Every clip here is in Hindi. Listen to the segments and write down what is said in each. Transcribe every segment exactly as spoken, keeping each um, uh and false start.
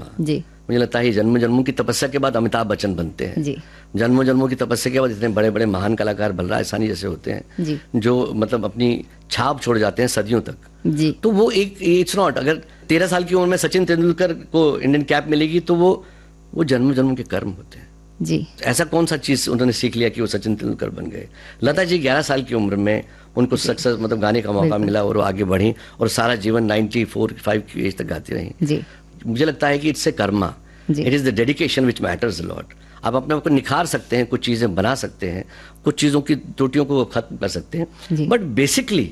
कर्मा। जी। मुझे लगता है जन्म जन्मों की तपस्या के बाद अमिताभ बच्चन बनते हैं। जी। जन्मों जन्मों की तपस्या के बाद इतने बड़े बड़े महान कलाकार बलराज साहनी जैसे होते हैं जी। जो मतलब अपनी छाप छोड़ जाते हैं सदियों तक। जी। तो वो एक इट्स नॉट, अगर तेरह साल की उम्र में सचिन तेंदुलकर को इंडियन कैप मिलेगी तो वो वो जन्म जन्मों के कर्म होते हैं। जी। ऐसा कौन सा चीज उन्होंने सीख लिया कि वो सचिन तेंदुलकर बन गए। लता जी ग्यारह साल की उम्र में उनको सक्सेस मतलब गाने का मौका मिला और वो आगे बढ़ी और सारा जीवन नाइन्टी फोर फाइव की एज तक गाती रही। जी। मुझे लगता है कि it's a Karma, it is the dedication which matters a lot. आप अपने आप को निखार सकते हैं, कुछ चीजें बना सकते हैं, कुछ चीजों की त्रुटियों को खत्म कर सकते हैं, बट बेसिकली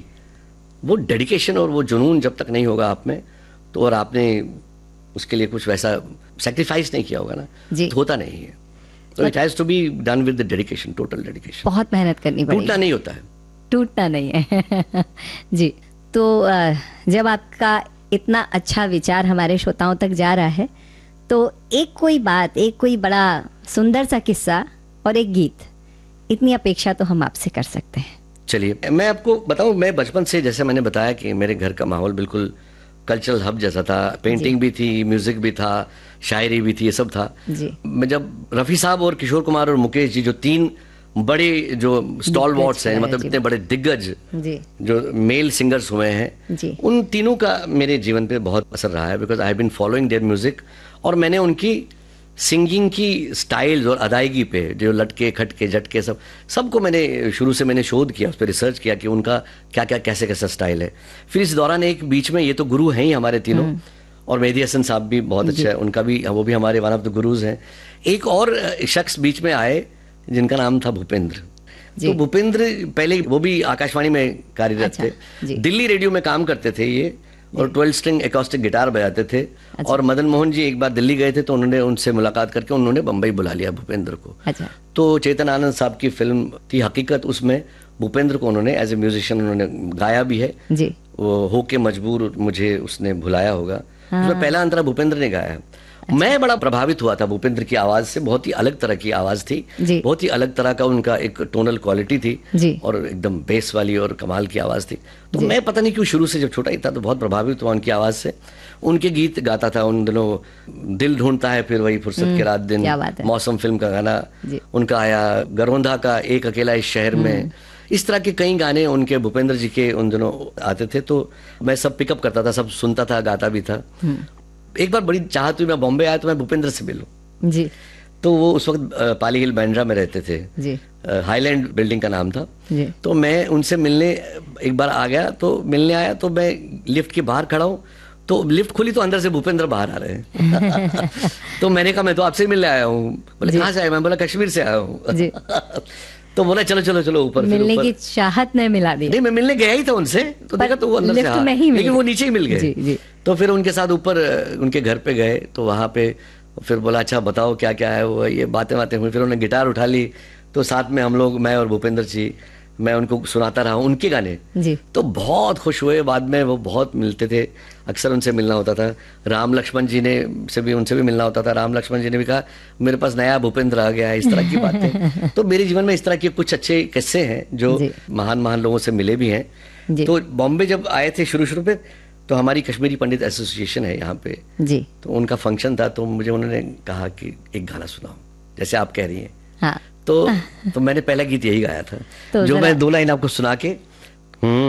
वो डेडिकेशन और वो जुनून जब तक नहीं होगा आप में तो, और आपने उसके लिए कुछ वैसा सेक्रीफाइस नहीं किया होगा ना, तो होता नहीं है। तो it has to be done with the dedication, total dedication. बहुत मेहनत करनी पड़ेगी। टूटना नहीं होता है, टूटना नहीं है। जी। तो जब आपका इतना अच्छा विचार हमारे श्रोताओं तक जा रहा है तो एक कोई बात, एक कोई बड़ा सुंदर सा किस्सा और एक गीत, इतनी अपेक्षा तो हम आपसे कर सकते हैं। चलिए मैं आपको बताऊं, मैं बचपन से जैसे मैंने बताया कि मेरे घर का माहौल बिल्कुल कल्चरल हब जैसा था, पेंटिंग भी थी, म्यूजिक भी था, शायरी भी थी, ये सब था। जी। मैं जब रफ़ी साहब और किशोर कुमार और मुकेश जी जो तीन बड़े जो स्टॉल वॉट्स हैं, मतलब इतने बड़े दिग्गज जो मेल सिंगर्स हुए हैं, उन तीनों का मेरे जीवन पे बहुत असर रहा है, because I have been following their music. और मैंने उनकी सिंगिंग की स्टाइल्स और अदायगी पे जो लटके खटके झटके सब सबको मैंने शुरू से मैंने शोध किया, उस पर रिसर्च किया कि उनका क्या क्या कैसे कैसा स्टाइल है। फिर इस दौरान एक बीच में, ये तो गुरु हैं ही हमारे तीनों, और मेहदी हसन साहब भी बहुत अच्छा है, उनका भी, वो भी हमारे वन ऑफ द गुरुज हैं। एक और शख्स बीच में आए जिनका नाम था भूपेंद्र। तो भूपेंद्र पहले वो भी आकाशवाणी में कार्यरत थे, दिल्ली रेडियो में काम करते थे ये, और ट्वेल्व स्ट्रिंग एकॉस्टिक गिटार बजाते थे। अच्छा। और मदन मोहन जी एक बार दिल्ली गए थे तो उन्होंने उनसे मुलाकात करके उन्होंने बम्बई बुला लिया भूपेंद्र को। अच्छा। तो चेतन आनंद साहब की फिल्म थी हकीकत, उसमें भूपेंद्र को उन्होंने एज ए म्यूजिशियन उन्होंने गाया भी है जी। वो हो के मजबूर मुझे उसने भुलाया होगा, हाँ। उसमें पहला अंतरा भूपेंद्र ने गाया। अच्छा। मैं बड़ा प्रभावित हुआ था भूपेंद्र की आवाज से, बहुत ही अलग तरह की आवाज थी, बहुत ही अलग तरह का उनका एक टोनल क्वालिटी थी जी। और एकदम बेस वाली और कमाल की आवाज थी। तो मैं पता नहीं क्यों शुरू से जब छोटा ही था तो बहुत प्रभावित हुआ उनकी आवाज से। उनके गीत गाता था उन दिनों, दिल ढूंढता है फिर वही फुर्सत के रात दिन, मौसम फिल्म का गाना उनका आया, गरोंधा का एक अकेला इस शहर में, इस तरह के कई गाने उनके भूपेंद्र जी के उन दिनों आते थे। तो मैं सब पिकअप करता था, सब सुनता था, गाता भी था। एक बार बड़ी चाहत हुई, मैं बॉम्बे आया तो मैं भूपेंद्र से मिलूं जी। तो वो उस वक्त पाली हिल बांद्रा में रहते थे जी। हाईलैंड बिल्डिंग का नाम था जी। तो मैं उनसे मिलने एक बार आ गया, तो मिलने आया तो मैं लिफ्ट के बाहर खड़ा हूँ, तो लिफ्ट खुली तो अंदर से भूपेंद्र बाहर आ रहे हैं। तो मैंने कहा मैं तो आपसे मिलने आया हूँ। बोले कहाँ से आया? मैं बोला कश्मीर से आया हूँ। तो बोला चलो चलो चलो ऊपर। मिलने की चाहत ने मिला दी। नहीं, मैं मिलने गया ही था उनसे, तो देखा तो वो अंदर से हाँ, लेकिन वो नीचे ही मिल गए। तो फिर उनके साथ ऊपर उनके घर पे गए, तो वहां पे फिर बोला अच्छा बताओ क्या क्या है वो, ये बातें बातें हुई। फिर उन्होंने गिटार उठा ली, तो साथ में हम लोग, मैं और भूपेंद्र जी, मैं उनको सुनाता रहा उनके गाने जी। तो बहुत खुश हुए। बाद में वो बहुत मिलते थे, अक्सर उनसे मिलना होता था। राम लक्ष्मण जी ने से भी उनसे भी मिलना होता था। राम लक्ष्मण जी ने भी कहा मेरे पास नया भूपेंद्र आ गया है, इस तरह की बातें। तो मेरे जीवन में इस तरह के कुछ अच्छे किस्से हैं जो महान महान लोगों से मिले भी हैं। तो बॉम्बे जब आए थे शुरू शुरू पे, तो हमारी कश्मीरी पंडित एसोसिएशन है यहाँ पे जी। तो उनका फंक्शन था, तो मुझे उन्होंने कहा कि एक गाना सुनाओ, जैसे आप कह रही हैं हाँ। तो तो मैंने पहला गीत यही गाया था, तो जो मैं दो लाइन आपको सुना के